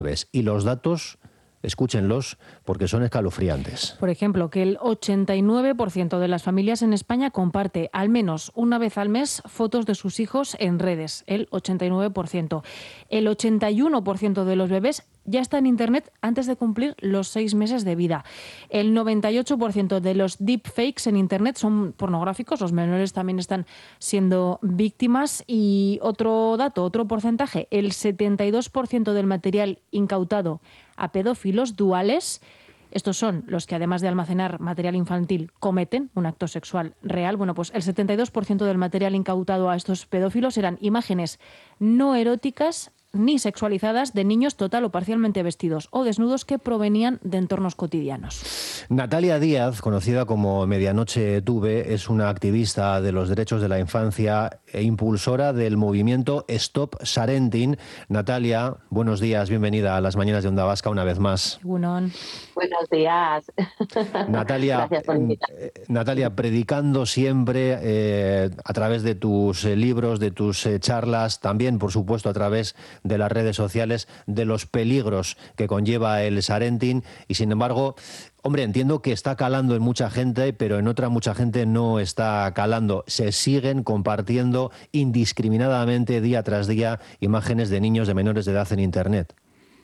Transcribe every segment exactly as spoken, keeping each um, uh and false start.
Y los datos, escúchenlos, porque son escalofriantes. Por ejemplo, que el ochenta y nueve por ciento de las familias en España comparte al menos una vez al mes fotos de sus hijos en redes. El ochenta y nueve por ciento. El ochenta y uno por ciento de los bebés ya está en Internet antes de cumplir los seis meses de vida. El noventa y ocho por ciento de los deepfakes en Internet son pornográficos. Los menores también están siendo víctimas. Y otro dato, otro porcentaje, el setenta y dos por ciento del material incautado a pedófilos duales, estos son los que además de almacenar material infantil cometen un acto sexual real, bueno, pues el setenta y dos por ciento del material incautado a estos pedófilos eran imágenes no eróticas ni sexualizadas de niños total o parcialmente vestidos o desnudos que provenían de entornos cotidianos. Natalia Díaz, conocida como Medianoche Tuve, es una activista de los derechos de la infancia e impulsora del movimiento Stop Sarentin. Natalia, buenos días, bienvenida a las mañanas de Onda Vasca una vez más. Unón. Buenos días. Natalia, eh, Natalia, predicando siempre eh, a través de tus eh, libros, de tus eh, charlas, también, por supuesto, a través de las redes sociales, de los peligros que conlleva el Sarentin, y sin embargo, hombre, entiendo que está calando en mucha gente, pero en otra mucha gente no está calando. Se siguen compartiendo indiscriminadamente día tras día imágenes de niños de menores de edad en Internet.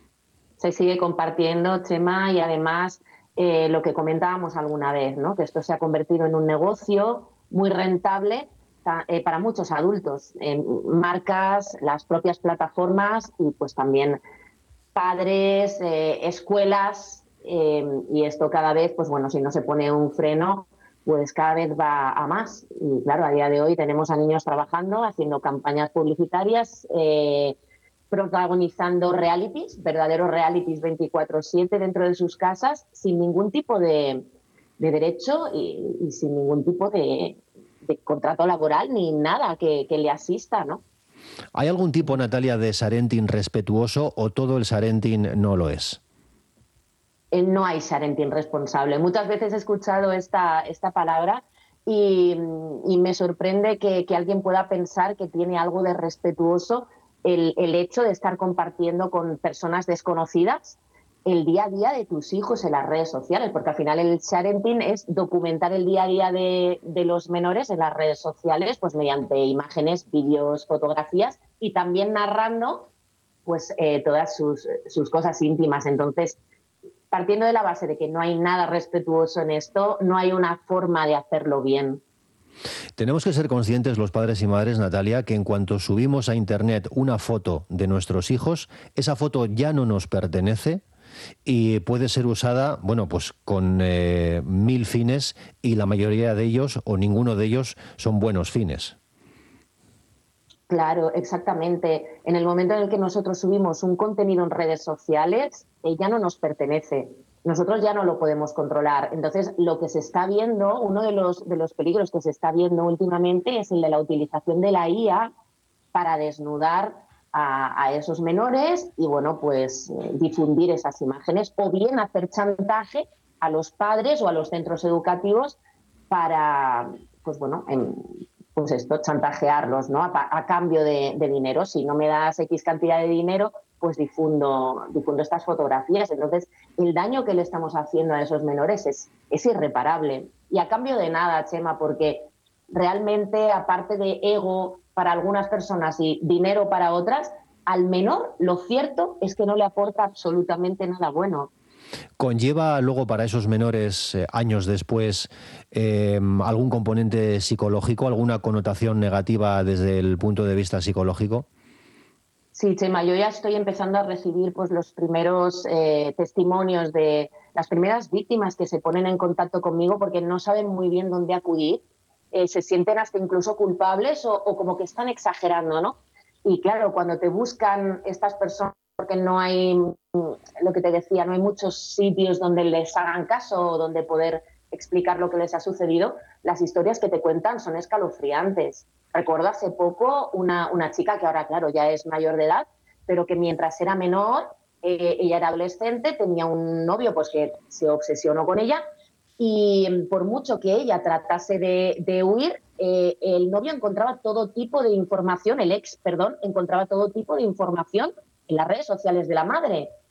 Se sigue compartiendo, Chema, y además eh, lo que comentábamos alguna vez, ¿no? Que esto se ha convertido en un negocio muy rentable eh, para muchos adultos, eh, marcas, las propias plataformas y pues también padres, eh, escuelas, eh, y esto cada vez, pues bueno, si no se pone un freno, pues cada vez va a más. Y claro, a día de hoy tenemos a niños trabajando, haciendo campañas publicitarias, eh, protagonizando realities, verdaderos realities veinticuatro siete dentro de sus casas, sin ningún tipo de, de derecho y, y sin ningún tipo de, de contrato laboral ni nada que, que le asista, ¿no? ¿Hay algún tipo, Natalia, de Sarentin respetuoso o todo el Sarentin no lo es? No hay Sarentin responsable. Muchas veces he escuchado esta, esta palabra y, y me sorprende que, que alguien pueda pensar que tiene algo de respetuoso el, el hecho de estar compartiendo con personas desconocidas el día a día de tus hijos en las redes sociales, porque al final el Sarentin es documentar el día a día de, de los menores en las redes sociales, pues mediante imágenes, vídeos, fotografías y también narrando pues eh, todas sus, sus cosas íntimas. Entonces, partiendo de la base de que no hay nada respetuoso en esto, no hay una forma de hacerlo bien. Tenemos que ser conscientes los padres y madres, Natalia, que en cuanto subimos a Internet una foto de nuestros hijos, esa foto ya no nos pertenece y puede ser usada, bueno, pues con eh, mil fines y la mayoría de ellos o ninguno de ellos son buenos fines. Claro, exactamente. En el momento en el que nosotros subimos un contenido en redes sociales, eh, ya no nos pertenece. Nosotros ya no lo podemos controlar. Entonces, lo que se está viendo, uno de los, de los peligros que se está viendo últimamente es el de la utilización de la I A para desnudar a, a esos menores y, bueno, pues eh, difundir esas imágenes o bien hacer chantaje a los padres o a los centros educativos para, pues bueno, en, pues esto, chantajearlos, ¿no? A, a cambio de, de dinero. Si no me das X cantidad de dinero, pues difundo, difundo estas fotografías. Entonces, el daño que le estamos haciendo a esos menores es, es irreparable. Y a cambio de nada, Chema, porque realmente, aparte de ego para algunas personas y dinero para otras, al menor lo cierto es que no le aporta absolutamente nada bueno. ¿Conlleva luego para esos menores, eh, años después, eh, algún componente psicológico, alguna connotación negativa desde el punto de vista psicológico? Sí, Chema, yo ya estoy empezando a recibir pues, los primeros eh, testimonios de las primeras víctimas que se ponen en contacto conmigo porque no saben muy bien dónde acudir, eh, se sienten hasta incluso culpables o, o como que están exagerando, ¿no? Y claro, cuando te buscan estas personas, porque no hay, lo que te decía, no hay muchos sitios donde les hagan caso o donde poder explicar lo que les ha sucedido, las historias que te cuentan son escalofriantes. Recuerdo hace poco una, una chica que ahora, claro, ya es mayor de edad, pero que mientras era menor, eh, ella era adolescente, tenía un novio pues que se obsesionó con ella y por mucho que ella tratase de, de huir, eh, el novio encontraba todo tipo de información, el ex, perdón, encontraba todo tipo de información en las redes sociales de la madre.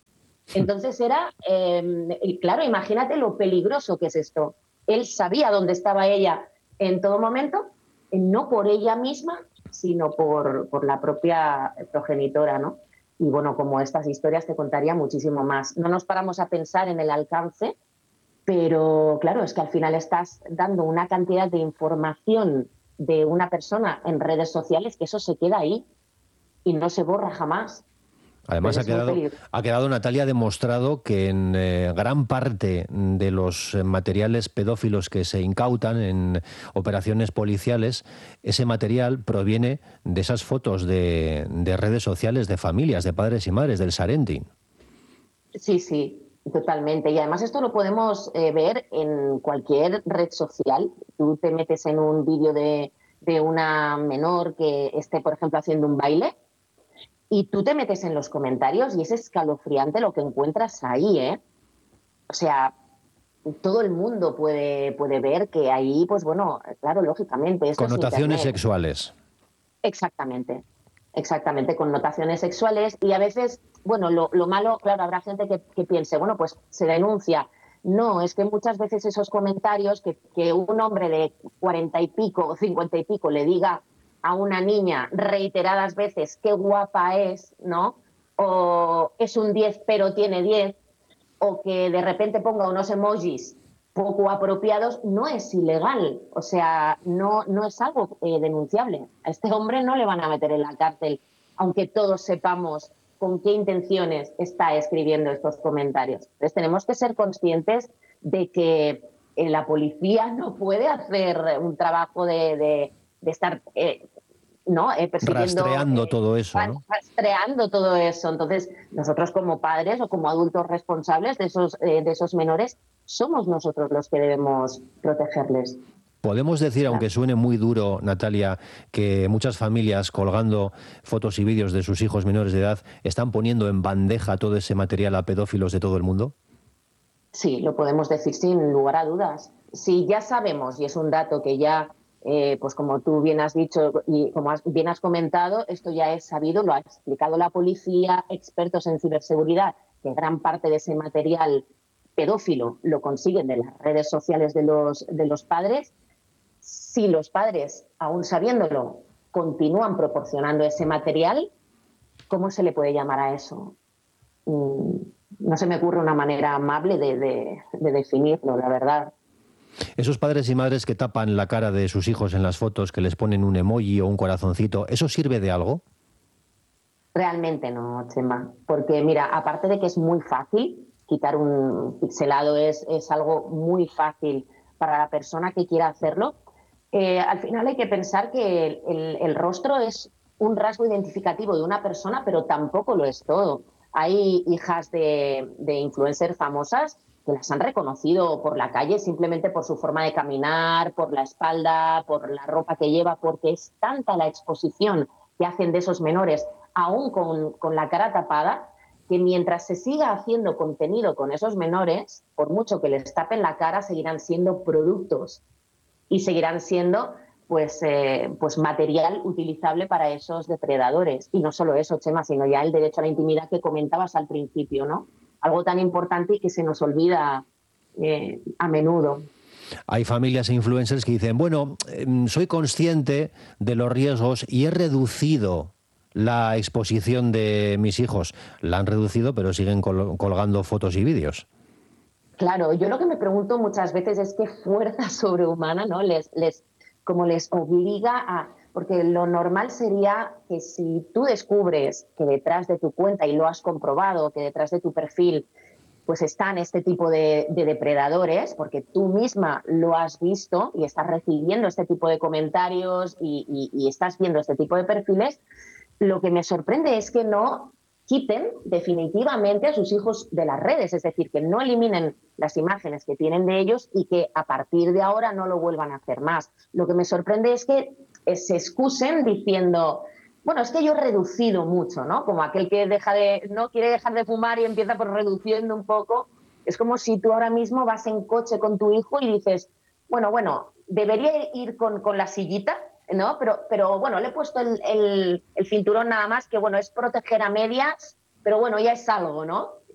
Entonces era, eh, claro, imagínate lo peligroso que es esto. Él sabía dónde estaba ella en todo momento, no por ella misma, sino por, por la propia progenitora, ¿no? Y bueno, como estas historias te contaría muchísimo más. No nos paramos a pensar en el alcance, pero claro, es que al final estás dando una cantidad de información de una persona en redes sociales que eso se queda ahí y no se borra jamás. Además, ha quedado, ha quedado, Natalia, demostrado que en eh, gran parte de los materiales pedófilos que se incautan en operaciones policiales, ese material proviene de esas fotos de, de redes sociales de familias, de padres y madres, del Sarentin. Sí, sí, totalmente. Y además esto lo podemos eh, ver en cualquier red social. Tú te metes en un vídeo de, de una menor que esté, por ejemplo, haciendo un baile, y tú te metes en los comentarios y es escalofriante lo que encuentras ahí, ¿eh? O sea, todo el mundo puede, puede ver que ahí, pues bueno, claro, lógicamente... Esto connotaciones es sexuales. Exactamente, exactamente, connotaciones sexuales. Y a veces, bueno, lo, lo malo, claro, habrá gente que, que piense, bueno, pues se denuncia. No, es que muchas veces esos comentarios que, que un hombre de cuarenta y pico o cincuenta y pico le diga a una niña reiteradas veces qué guapa es, ¿no? O es un diez pero tiene diez, o que de repente ponga unos emojis poco apropiados, no es ilegal. O sea, no, no es algo eh, denunciable. A este hombre no le van a meter en la cárcel, aunque todos sepamos con qué intenciones está escribiendo estos comentarios. Entonces tenemos que ser conscientes de que eh, la policía no puede hacer un trabajo de, de, de estar... Eh, ¿no? Eh, persiguiendo, rastreando eh, todo eso, ¿no? Rastreando todo eso. Entonces, nosotros como padres o como adultos responsables de esos, eh, de esos menores, somos nosotros los que debemos protegerles. Podemos decir, aunque suene muy duro, Natalia, que muchas familias colgando fotos y vídeos de sus hijos menores de edad están poniendo en bandeja todo ese material a pedófilos de todo el mundo. Sí, lo podemos decir sin lugar a dudas. Si ya sabemos, y es un dato que ya... Eh, pues como tú bien has dicho y como has, bien has comentado, esto ya es sabido, lo ha explicado la policía, expertos en ciberseguridad, que gran parte de ese material pedófilo lo consiguen de las redes sociales de los, de los padres. Si los padres, aún sabiéndolo, continúan proporcionando ese material, ¿cómo se le puede llamar a eso? Mm, no se me ocurre una manera amable de, de, de definirlo, la verdad. Esos padres y madres que tapan la cara de sus hijos en las fotos, que les ponen un emoji o un corazoncito, ¿eso sirve de algo? Realmente no, Chema, porque mira, aparte de que es muy fácil, quitar un pixelado es, es algo muy fácil para la persona que quiera hacerlo, eh, al final hay que pensar que el, el, el rostro es un rasgo identificativo de una persona, pero tampoco lo es todo. Hay hijas de, de influencers famosas que las han reconocido por la calle simplemente por su forma de caminar, por la espalda, por la ropa que lleva, porque es tanta la exposición que hacen de esos menores, aún con, con la cara tapada, que mientras se siga haciendo contenido con esos menores, por mucho que les tapen la cara, seguirán siendo productos y seguirán siendo pues, eh, pues material utilizable para esos depredadores. Y no solo eso, Chema, sino ya el derecho a la intimidad que comentabas al principio, ¿no? Algo tan importante y que se nos olvida eh, a menudo. Hay familias e influencers que dicen, bueno, eh, soy consciente de los riesgos y he reducido la exposición de mis hijos. La han reducido, pero siguen col- colgando fotos y vídeos. Claro, yo lo que me pregunto muchas veces es qué fuerza sobrehumana, ¿no? Les, les, como les obliga a... Porque lo normal sería que si tú descubres que detrás de tu cuenta, y lo has comprobado, que detrás de tu perfil pues están este tipo de, de depredadores, porque tú misma lo has visto y estás recibiendo este tipo de comentarios y, y, y estás viendo este tipo de perfiles, lo que me sorprende es que no quiten definitivamente a sus hijos de las redes, es decir, que no eliminen las imágenes que tienen de ellos y que a partir de ahora no lo vuelvan a hacer más. Lo que me sorprende es que se excusen diciendo, bueno, es que yo he reducido mucho, ¿no? Como aquel que deja de, no quiere dejar de fumar y empieza por reduciendo un poco. Es como si tú ahora mismo vas en coche con tu hijo y dices, bueno, bueno, debería ir con, con la sillita, ¿no? Pero, pero bueno, le he puesto el, el, el cinturón nada más, que bueno, es proteger a medias, pero bueno, ya es algo, ¿no?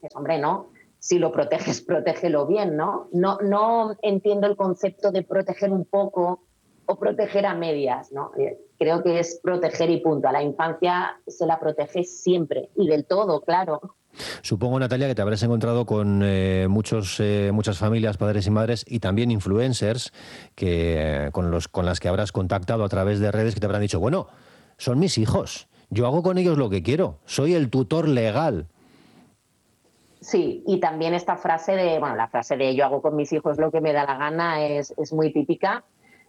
dices, hombre, no, si lo proteges, protégelo bien, ¿no? No, no entiendo el concepto de proteger un poco o proteger a medias, ¿no? Creo que es proteger y punto. A la infancia se la protege siempre y del todo, claro. Supongo, Natalia, que te habrás encontrado con eh, muchos, eh, muchas familias, padres y madres, y también influencers que, con, los, con las que habrás contactado a través de redes, que te habrán dicho, bueno, son mis hijos, yo hago con ellos lo que quiero, soy el tutor legal. Sí, y también esta frase de, bueno, la frase de yo hago con mis hijos lo que me da la gana es, es muy típica,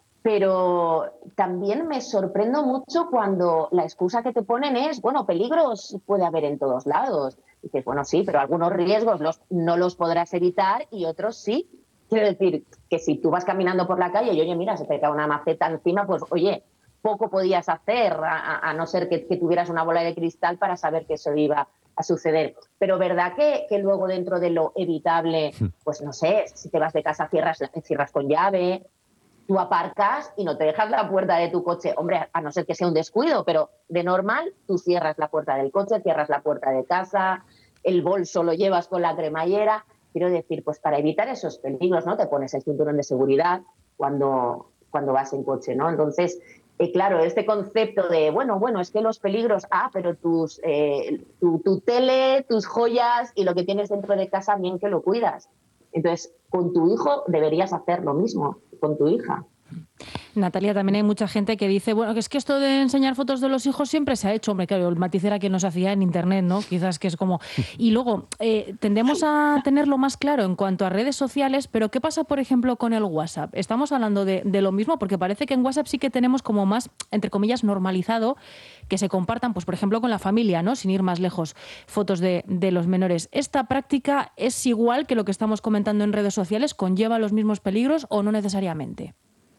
pero también me sorprendo mucho cuando la excusa que te ponen es, bueno, peligros puede haber en todos lados. Y dices, bueno, sí, pero algunos riesgos los, no los podrás evitar y otros sí. Quiero decir que si tú vas caminando por la calle y, oye, mira, se te cae una maceta encima, pues, oye, poco podías hacer, a, a no ser que, que tuvieras una bola de cristal para saber que eso iba a suceder. Pero ¿verdad que, que luego dentro de lo evitable, pues no sé, si te vas de casa cierras, cierras con llave, tú aparcas y no te dejas la puerta de tu coche? Hombre, a no ser que sea un descuido, pero de normal tú cierras la puerta del coche, cierras la puerta de casa, el bolso lo llevas con la cremallera. Quiero decir, pues para evitar esos peligros, ¿no? Te pones el cinturón de seguridad cuando, cuando vas en coche, ¿no? Entonces, eh, claro, este concepto de, bueno, bueno, es que los peligros, ah, pero tus, eh, tu, tu tele, tus joyas y lo que tienes dentro de casa, bien que lo cuidas. Entonces, con tu hijo deberías hacer lo mismo, con tu hija. Natalia, también hay mucha gente que dice, bueno, que es que esto de enseñar fotos de los hijos siempre se ha hecho, hombre, claro, el matiz era que no se hacía en internet, ¿no? Quizás que es como... Y luego, eh, tendemos a tenerlo más claro en cuanto a redes sociales, pero ¿qué pasa, por ejemplo, con el WhatsApp? Estamos hablando de, de lo mismo, porque parece que en WhatsApp sí que tenemos como más, entre comillas, normalizado que se compartan, pues por ejemplo, con la familia, ¿no? Sin ir más lejos, fotos de, de los menores. ¿Esta práctica es igual que lo que estamos comentando en redes sociales? ¿Conlleva los mismos peligros o no necesariamente?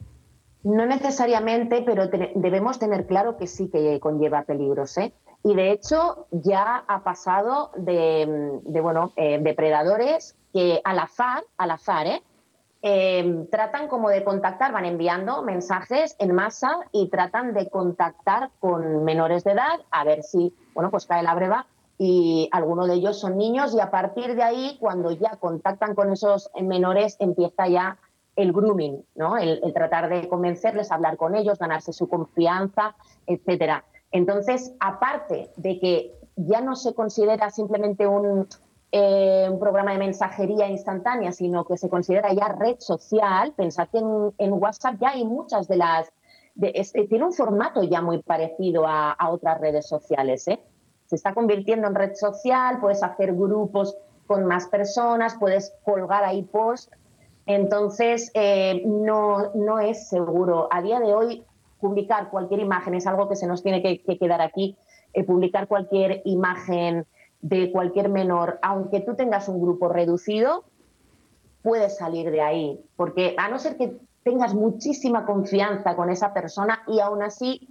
No necesariamente, pero te, debemos tener claro que sí que conlleva peligros, ¿eh? Y de hecho ya ha pasado de, de bueno, eh, depredadores que al azar, al azar, ¿eh? Eh, tratan como de contactar, van enviando mensajes en masa y tratan de contactar con menores de edad a ver si, bueno, pues cae la breva y algunos de ellos son niños y a partir de ahí, cuando ya contactan con esos menores, empieza ya el grooming, ¿no? El, el tratar de convencerles, hablar con ellos, ganarse su confianza, etcétera. Entonces, aparte de que ya no se considera simplemente un, eh, un programa de mensajería instantánea, sino que se considera ya red social, pensad que en, en WhatsApp ya hay muchas de las... De, es, tiene un formato ya muy parecido a, a otras redes sociales, ¿eh? Se está convirtiendo en red social, puedes hacer grupos con más personas, puedes colgar ahí posts. Entonces, eh, no, no es seguro. A día de hoy, publicar cualquier imagen es algo que se nos tiene que, que quedar aquí. Eh, publicar cualquier imagen de cualquier menor, aunque tú tengas un grupo reducido, puedes salir de ahí. Porque a no ser que tengas muchísima confianza con esa persona y aún así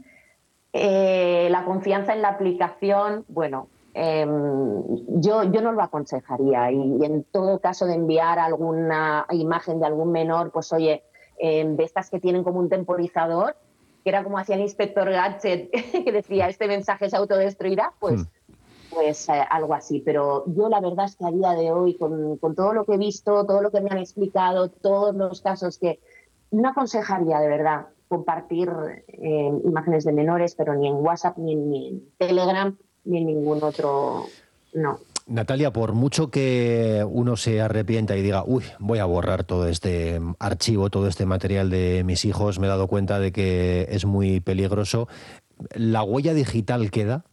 eh, la confianza en la aplicación, bueno... Eh, yo, yo no lo aconsejaría y, y en todo caso de enviar alguna imagen de algún menor, pues oye, eh, de estas que tienen como un temporizador, que era como hacía el inspector Gadget, que decía este mensaje se autodestruirá, pues, hmm. pues eh, algo así. Pero yo la verdad es que a día de hoy, con, con todo lo que he visto, todo lo que me han explicado, todos los casos, que no aconsejaría de verdad compartir eh, imágenes de menores, pero ni en WhatsApp ni en, ni en Telegram, ni en ningún otro, no. Natalia, por mucho que uno se arrepienta y diga, uy, voy a borrar todo este archivo, todo este material de mis hijos, me he dado cuenta de que es muy peligroso, ¿la huella digital queda?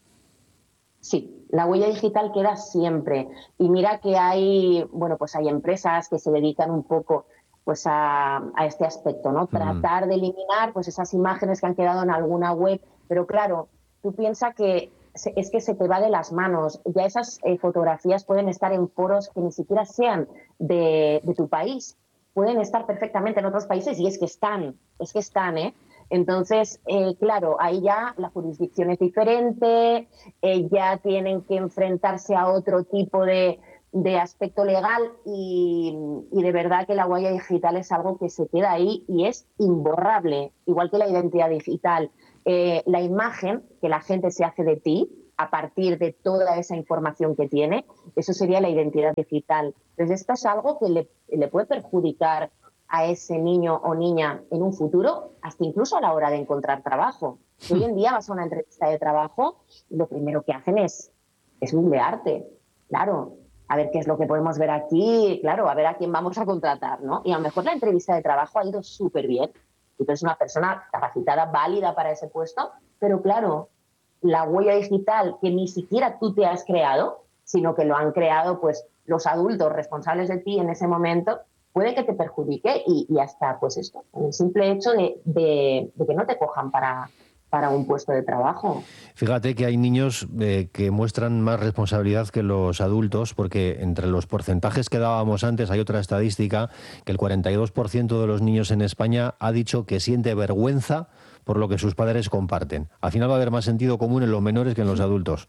Sí, la huella digital queda siempre. Y mira que hay, bueno, pues hay empresas que se dedican un poco pues a, a este aspecto, ¿no? Tratar mm. de eliminar pues esas imágenes que han quedado en alguna web, pero claro, tú piensas que es que se te va de las manos. Ya esas eh, fotografías pueden estar en foros que ni siquiera sean de, de tu país. Pueden estar perfectamente en otros países y es que están, es que están, ¿eh? Entonces, eh, claro, ahí ya la jurisdicción es diferente, eh, ya tienen que enfrentarse a otro tipo de, de aspecto legal y, y de verdad que la huella digital es algo que se queda ahí y es imborrable, igual que la identidad digital. Eh, la imagen que la gente se hace de ti, a partir de toda esa información que tiene. Eso sería la identidad digital. Entonces, esto es algo que le, le puede perjudicar a ese niño o niña en un futuro, hasta incluso a la hora de encontrar trabajo. Sí. Hoy en día vas a una entrevista de trabajo y lo primero que hacen es, es googlearte. Claro, a ver qué es lo que podemos ver aquí, claro, a ver a quién vamos a contratar, ¿no? Y a lo mejor la entrevista de trabajo ha ido súper bien, y tú eres una persona capacitada, válida para ese puesto, pero claro, la huella digital que ni siquiera tú te has creado, sino que lo han creado pues los adultos responsables de ti en ese momento, puede que te perjudique y, y hasta pues esto, el simple hecho de, de, de que no te cojan para, para un puesto de trabajo. Fíjate que hay niños eh, que muestran más responsabilidad que los adultos, porque entre los porcentajes que dábamos antes hay otra estadística, que el cuarenta y dos por ciento de los niños en España ha dicho que siente vergüenza por lo que sus padres comparten. Al final va a haber más sentido común en los menores que en los adultos.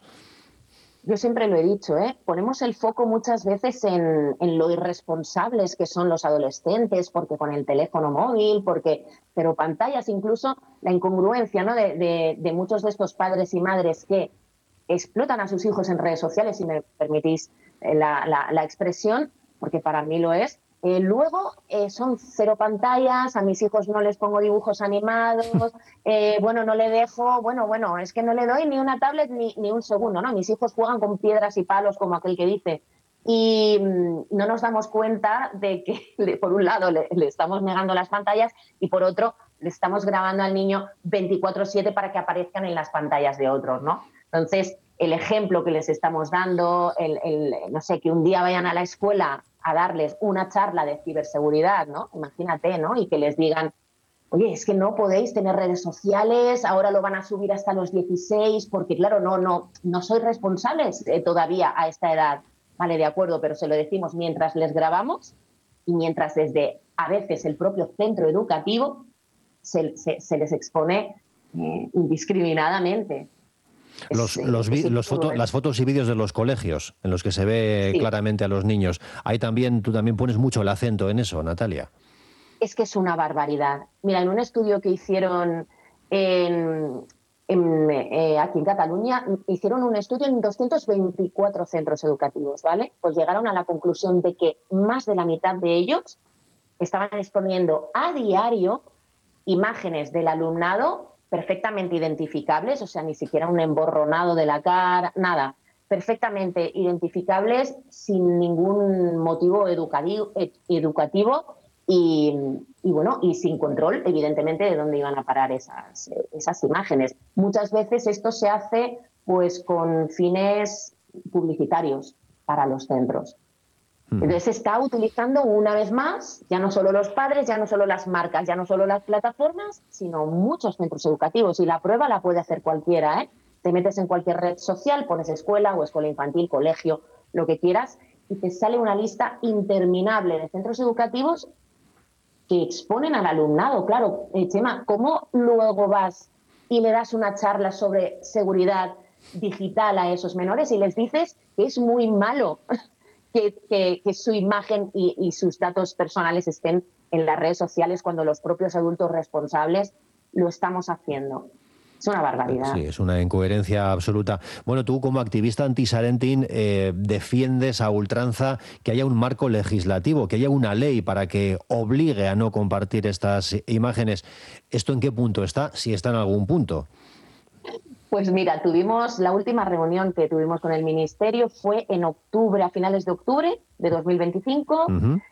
Yo siempre lo he dicho, ¿eh? Ponemos el foco muchas veces en, en lo irresponsables que son los adolescentes, porque con el teléfono móvil, porque pero pantallas, incluso la incongruencia, ¿no? de, de, de muchos de estos padres y madres que explotan a sus hijos en redes sociales, si me permitís la, la, la expresión, porque para mí lo es. Eh, luego eh, son cero pantallas, a mis hijos no les pongo dibujos animados, eh, bueno, no le dejo, bueno, bueno, es que no le doy ni una tablet ni, ni un segundo, ¿no? Mis hijos juegan con piedras y palos, como aquel que dice, y mmm, no nos damos cuenta de que, por un lado, le, le estamos negando las pantallas y por otro, le estamos grabando al niño veinticuatro siete para que aparezcan en las pantallas de otros, ¿no? Entonces, el ejemplo que les estamos dando, el, el, no sé, que un día vayan a la escuela a darles una charla de ciberseguridad, ¿no? Imagínate, ¿no? Y que les digan, oye, es que no podéis tener redes sociales, ahora lo van a subir hasta los dieciséis, porque claro, no, no, no sois responsables eh, todavía a esta edad. Vale, de acuerdo, pero se lo decimos mientras les grabamos y mientras desde a veces el propio centro educativo se, se, se les expone eh, indiscriminadamente. Los, los, vi, los foto, las fotos y vídeos de los colegios en los que se ve sí. claramente a los niños. Ahí también, tú también pones mucho el acento en eso, Natalia. Es que es una barbaridad. Mira, en un estudio que hicieron en, en, eh, aquí en Cataluña, hicieron un estudio en doscientos veinticuatro centros educativos, ¿vale? Pues llegaron a la conclusión de que más de la mitad de ellos estaban exponiendo a diario imágenes del alumnado perfectamente identificables, o sea, ni siquiera un emborronado de la cara, nada, perfectamente identificables sin ningún motivo educativo, educativo y, y, bueno, y sin control, evidentemente, de dónde iban a parar esas, esas imágenes. Muchas veces esto se hace pues con fines publicitarios para los centros. Entonces se está utilizando una vez más, ya no solo los padres, ya no solo las marcas, ya no solo las plataformas, sino muchos centros educativos. Y la prueba la puede hacer cualquiera, ¿eh? Te metes en cualquier red social, pones escuela o escuela infantil, colegio, lo que quieras, y te sale una lista interminable de centros educativos que exponen al alumnado. Claro, eh, Chema, ¿cómo luego vas y le das una charla sobre seguridad digital a esos menores y les dices que es muy malo Que, que, que su imagen y, y sus datos personales estén en las redes sociales cuando los propios adultos responsables lo estamos haciendo? Es una barbaridad. Sí, es una incoherencia absoluta. Bueno, tú como activista anti-Sarentin eh, defiendes a ultranza que haya un marco legislativo, que haya una ley para que obligue a no compartir estas imágenes. ¿Esto en qué punto está? Si está en algún punto. Pues mira, tuvimos la última reunión que tuvimos con el Ministerio fue en octubre, a finales de octubre de dos mil veinticinco. Uh-huh.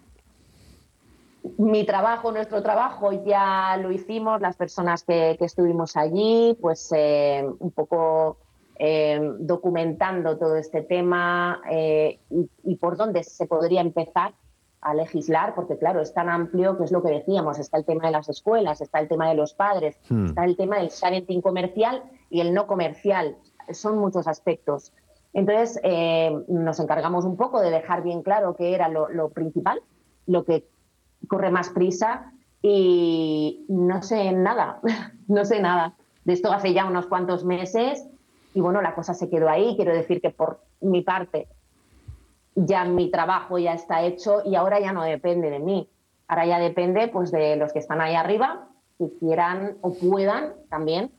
Mi trabajo, nuestro trabajo ya lo hicimos, las personas que, que estuvimos allí, pues eh, un poco eh, documentando todo este tema eh, y, y por dónde se podría empezar a legislar, porque claro, es tan amplio que es lo que decíamos, está el tema de las escuelas, está el tema de los padres, hmm. está el tema del sharing comercial y el no comercial, son muchos aspectos. Entonces, eh, nos encargamos un poco de dejar bien claro qué era lo, lo principal, lo que corre más prisa y no sé nada, no sé nada. De esto hace ya unos cuantos meses y bueno, la cosa se quedó ahí. Quiero decir que por mi parte ya mi trabajo ya está hecho y ahora ya no depende de mí. Ahora ya depende pues de los que están ahí arriba, que quieran o puedan también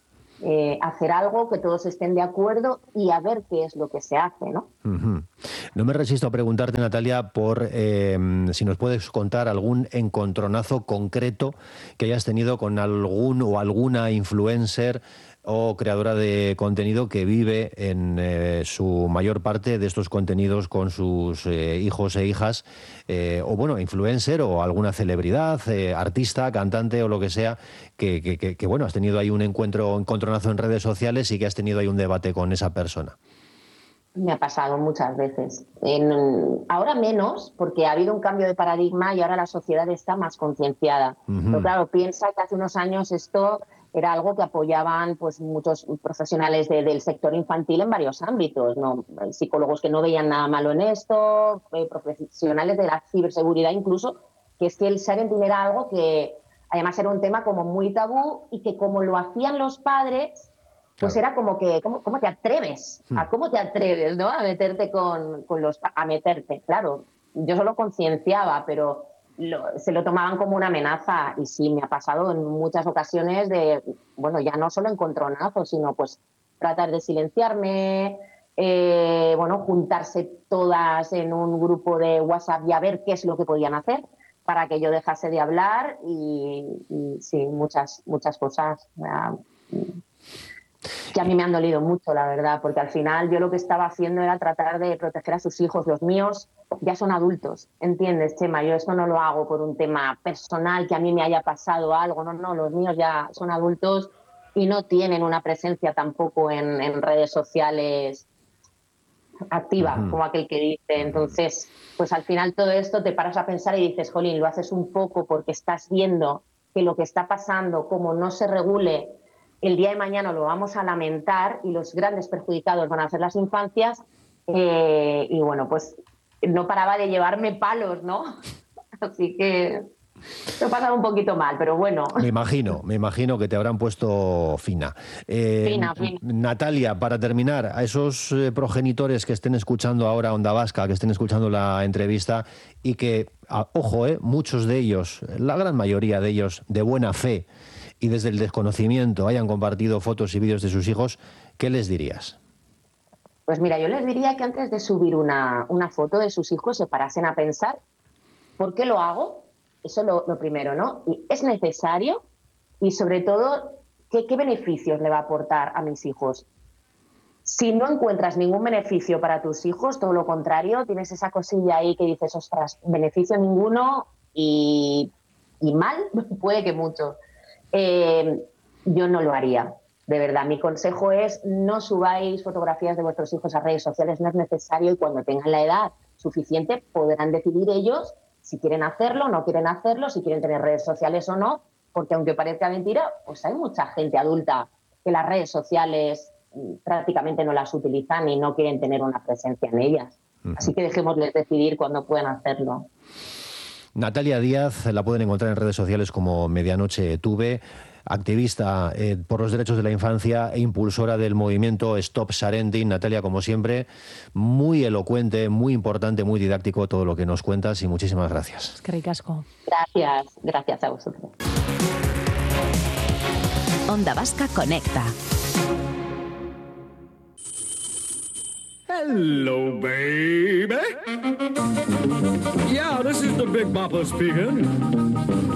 eh, hacer algo, que todos estén de acuerdo y a ver qué es lo que se hace, ¿no? Uh-huh. No me resisto a preguntarte, Natalia, por eh, si nos puedes contar algún encontronazo concreto que hayas tenido con algún o alguna influencer o creadora de contenido que vive en eh, su mayor parte de estos contenidos con sus eh, hijos e hijas, eh, o bueno, influencer o alguna celebridad, eh, artista, cantante o lo que sea, que, que, que, que bueno, has tenido ahí un encuentro, encontronazo en redes sociales y que has tenido ahí un debate con esa persona. Me ha pasado muchas veces. En, ahora menos, porque ha habido un cambio de paradigma y ahora la sociedad está más concienciada. Uh-huh. Pero claro, piensa que hace unos años esto era algo que apoyaban pues muchos profesionales de, del sector infantil en varios ámbitos, ¿no? Psicólogos que no veían nada malo en esto, eh, profesionales de la ciberseguridad incluso, que es que el sharing era algo que además era un tema como muy tabú y que como lo hacían los padres, pues claro, era como que, ¿cómo, cómo te atreves? ¿A cómo te atreves, no? A meterte con, con los... A meterte, claro. Yo solo concienciaba, pero lo, se lo tomaban como una amenaza y sí, me ha pasado en muchas ocasiones de, bueno, ya no solo encontronazos, sino pues tratar de silenciarme, eh, bueno, juntarse todas en un grupo de WhatsApp y a ver qué es lo que podían hacer para que yo dejase de hablar y, y sí, muchas, muchas cosas. Uh, que a mí me han dolido mucho, la verdad, porque al final yo lo que estaba haciendo era tratar de proteger a sus hijos. Los míos ya son adultos, ¿entiendes, Chema? Yo esto no lo hago por un tema personal, que a mí me haya pasado algo, no, no, los míos ya son adultos y no tienen una presencia tampoco en, en redes sociales activa, uh-huh, como aquel que dice. Entonces, pues al final todo esto te paras a pensar y dices, jolín, lo haces un poco porque estás viendo que lo que está pasando, como no se regule, el día de mañana lo vamos a lamentar y los grandes perjudicados van a ser las infancias. Eh, y bueno, pues no paraba de llevarme palos, ¿no? Así que lo he pasado un poquito mal, pero bueno. Me imagino, me imagino que te habrán puesto fina. Eh, fina, fina. Natalia, para terminar, a esos eh, progenitores que estén escuchando ahora Onda Vasca, que estén escuchando la entrevista y que, a, ojo, eh, muchos de ellos, la gran mayoría de ellos, de buena fe, y desde el desconocimiento hayan compartido fotos y vídeos de sus hijos, ¿qué les dirías? Pues mira, yo les diría que antes de subir una, una foto de sus hijos se parasen a pensar ¿por qué lo hago? Eso es lo, lo primero, ¿no? Y ¿es necesario? Y sobre todo, ¿qué, ¿qué beneficios le va a aportar a mis hijos? Si no encuentras ningún beneficio para tus hijos, todo lo contrario, tienes esa cosilla ahí que dices, ostras, beneficio ninguno y, y mal, puede que mucho. Eh, yo no lo haría, de verdad. Mi consejo es no subáis fotografías de vuestros hijos a redes sociales, no es necesario y cuando tengan la edad suficiente podrán decidir ellos si quieren hacerlo o no quieren hacerlo, si quieren tener redes sociales o no, porque aunque parezca mentira, pues hay mucha gente adulta que las redes sociales prácticamente no las utilizan y no quieren tener una presencia en ellas. Uh-huh. Así que dejémosles decidir cuándo pueden hacerlo. Natalia Díaz la pueden encontrar en redes sociales como Medianoche Tuve, activista eh, por los derechos de la infancia e impulsora del movimiento Stop Sharenting. Natalia, como siempre, muy elocuente, muy importante, muy didáctico todo lo que nos cuentas y muchísimas gracias. Es que ricasco. Gracias, gracias a vosotros. Onda Vasca Conecta. Hello, baby. Yeah, this is the Big Bopper speaking.